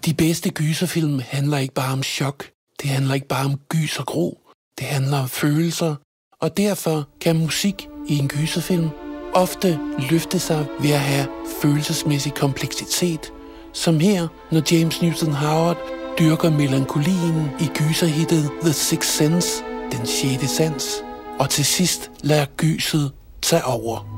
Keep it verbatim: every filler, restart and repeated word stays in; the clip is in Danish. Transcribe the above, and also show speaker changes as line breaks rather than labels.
De bedste gyserfilm handler ikke bare om chok. Det handler ikke bare om gys og gro. Det handler om følelser. Og derfor kan musik i en gyserfilm ofte løfte sig ved at have følelsesmæssig kompleksitet. Som her, når James Newton Howard dyrker melankolien i gyserhittet The Sixth Sense, den sjette sans. Og til sidst lader gyset tage over.